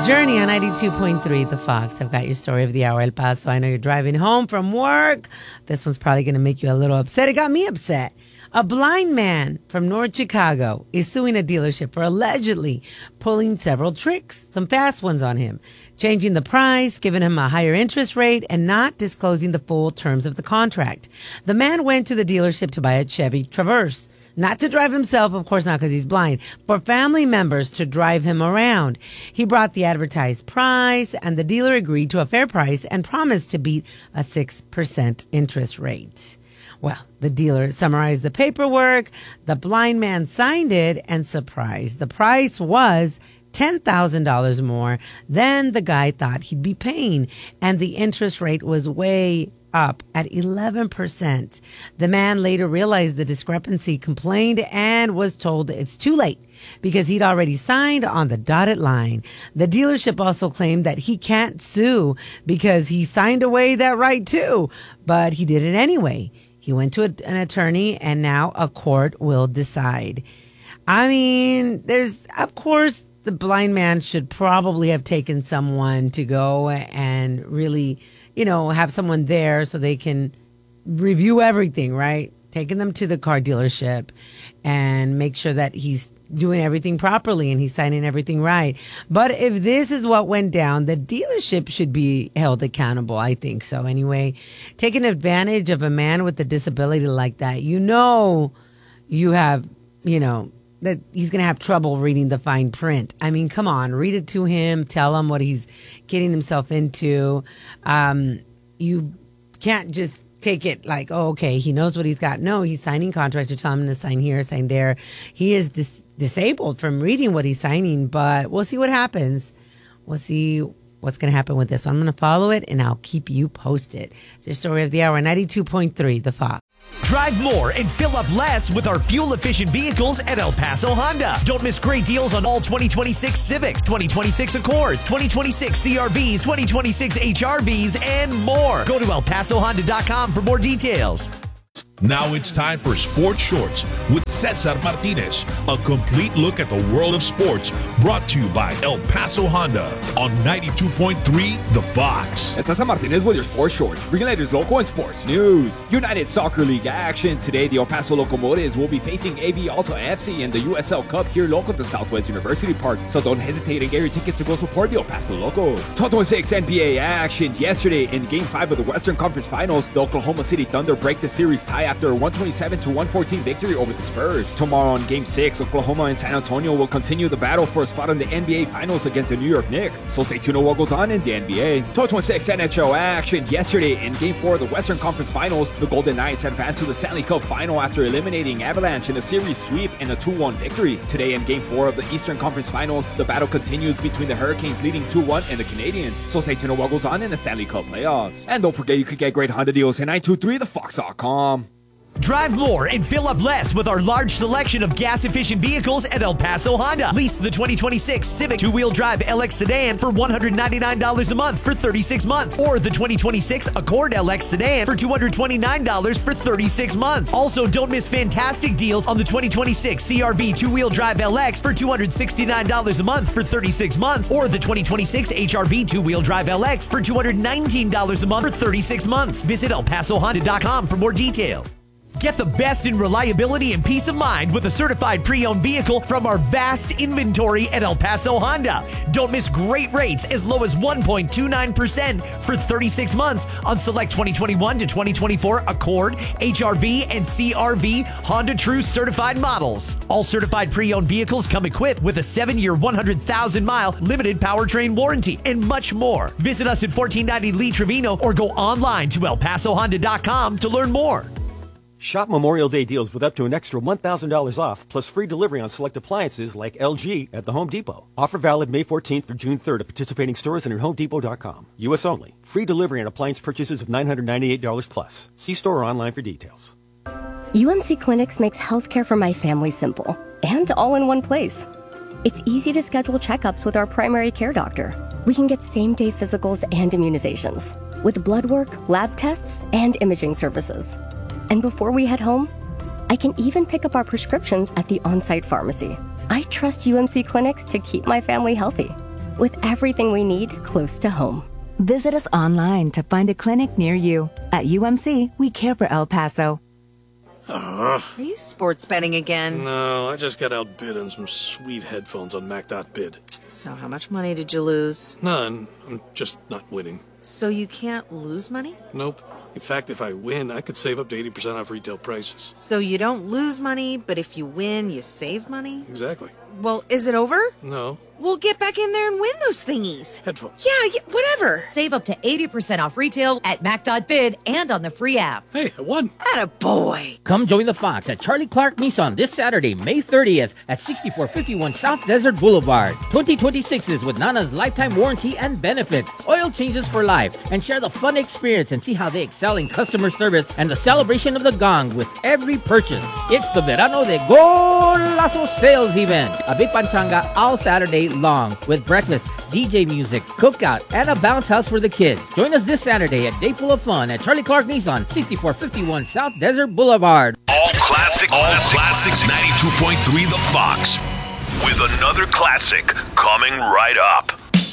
Journey on 92.3 The Fox. I've got your story of the hour, El Paso. I know you're driving home from work. This one's probably going to make you a little upset. It got me upset. A blind man from North Chicago is suing a dealership for allegedly pulling several tricks, some fast ones on him, changing the price, giving him a higher interest rate, and not disclosing the full terms of the contract. The man went to the dealership to buy a Chevy Traverse. Not to drive himself, of course not, because he's blind, for family members to drive him around. He brought the advertised price, and the dealer agreed to a fair price and promised to beat a 6% interest rate. Well, the dealer summarized the paperwork. The blind man signed it, and surprise, the price was $10,000 more than the guy thought he'd be paying, and the interest rate was way up at 11%. The man later realized the discrepancy, complained, and was told it's too late because he'd already signed on the dotted line. The dealership also claimed that he can't sue because he signed away that right too, but he did it anyway. He went to an attorney, and now a court will decide. I mean, of course, the blind man should probably have taken someone to go and really, have someone there so they can review everything, right? Taking them to the car dealership and make sure that he's doing everything properly and he's signing everything right. But if this is what went down, the dealership should be held accountable. I think so. Anyway, taking advantage of a man with a disability like that, you have, that he's going to have trouble reading the fine print. I mean, come on, read it to him, tell him what he's getting himself into. You can't just take it like, oh, okay, he knows what he's got. No, he's signing contracts. You're telling him to sign here, sign there. He is disabled from reading what he's signing, but we'll see what happens. We'll see what's going to happen with this. So I'm going to follow it, and I'll keep you posted. It's your story of the hour, 92.3 The Fox. Drive more and fill up less with our fuel-efficient vehicles at El Paso Honda. Don't miss great deals on all 2026 Civics, 2026 Accords, 2026 CRVs, 2026 HRVs, and more. Go to ElPasoHonda.com for more details. Now it's time for Sports Shorts with Cesar Martinez, a complete look at the world of sports, brought to you by El Paso Honda on 92.3 The Fox. It's Cesar Martinez with your Sports Shorts, bringing latest local and sports news. United Soccer League action. Today, the El Paso Locomotives will be facing AB Alto FC in the USL Cup here local to Southwest University Park, so don't hesitate and get your tickets to go support the El Paso Loco. 2026 NBA action. Yesterday, in Game 5 of the Western Conference Finals, the Oklahoma City Thunder break the series tie after a 127-114 victory over the Spurs. Tomorrow on Game 6, Oklahoma and San Antonio will continue the battle for a spot in the NBA Finals against the New York Knicks. So stay tuned to what goes on in the NBA. 2026 NHL action. Yesterday, in Game 4 of the Western Conference Finals, the Golden Knights advanced to the Stanley Cup Final after eliminating Avalanche in a series sweep and a 2-1 victory. Today, in Game 4 of the Eastern Conference Finals, the battle continues between the Hurricanes leading 2-1 and the Canadiens. So stay tuned to what goes on in the Stanley Cup playoffs. And don't forget, you can get great Honda deals at 923thefox.com. Drive more and fill up less with our large selection of gas-efficient vehicles at El Paso Honda. Lease the 2026 Civic two-wheel drive LX sedan for $199 a month for 36 months, or the 2026 Accord LX sedan for $229 for 36 months. Also, don't miss fantastic deals on the 2026 CRV two-wheel drive LX for $269 a month for 36 months, or the 2026 HRV two-wheel drive LX for $219 a month for 36 months. Visit ElPasoHonda.com for more details. Get the best in reliability and peace of mind with a certified pre-owned vehicle from our vast inventory at El Paso Honda. Don't miss great rates as low as 1.29% for 36 months on select 2021 to 2024 Accord, HRV, and CRV Honda True certified models. All certified pre-owned vehicles come equipped with a 7-year, 100,000-mile limited powertrain warranty and much more. Visit us at 1490 Lee Trevino or go online to ElPasoHonda.com to learn more. Shop Memorial Day deals with up to an extra $1,000 off, plus free delivery on select appliances like LG at the Home Depot. Offer valid May 14th through June 3rd at participating stores and at HomeDepot.com. U.S. only. Free delivery on appliance purchases of $998 plus. See store or online for details. UMC Clinics makes healthcare for my family simple and all in one place. It's easy to schedule checkups with our primary care doctor. We can get same-day physicals and immunizations with blood work, lab tests, and imaging services. And before we head home, I can even pick up our prescriptions at the on-site pharmacy. I trust UMC Clinics to keep my family healthy. with everything we need close to home. Visit us online to find a clinic near you. At UMC, we care for El Paso. Are you sports betting again? No, I just got outbid on some sweet headphones on Mac.bid. So how much money did you lose? None. I'm just not winning. So you can't lose money? Nope. In fact, if I win, I could save up to 80% off retail prices. So you don't lose money, but if you win, you save money? Exactly. Well, is it over? No. We'll get back in there and win those thingies. Headphones. Yeah, whatever. Save up to 80% off retail at Mac.bid and on the free app. Hey, I won. Attaboy. Come join the Fox at Charlie Clark Nissan this Saturday, May 30th at 6451 South Desert Boulevard. 2026s with Nana's lifetime warranty and benefits, oil changes for life, and share the fun experience and see how they excel in customer service and the celebration of the gong with every purchase. It's the Verano de Golazo sales event. A big panchanga all Saturday long with breakfast, DJ music, cookout, and a bounce house for the kids. Join us this Saturday at Day Full of Fun at Charlie Clark Nissan, 6451 South Desert Boulevard. All classics 92.3 The Fox. With another classic coming right up.